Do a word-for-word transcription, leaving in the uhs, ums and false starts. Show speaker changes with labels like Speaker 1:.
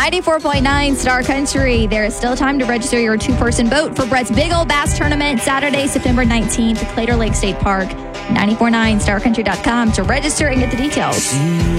Speaker 1: ninety-four point nine Star Country. There is still time to register your two-person boat for Brett's Big Old Bass Tournament, Saturday, September nineteenth, Claytor Lake State Park. nine four nine star country dot com to register and get the details.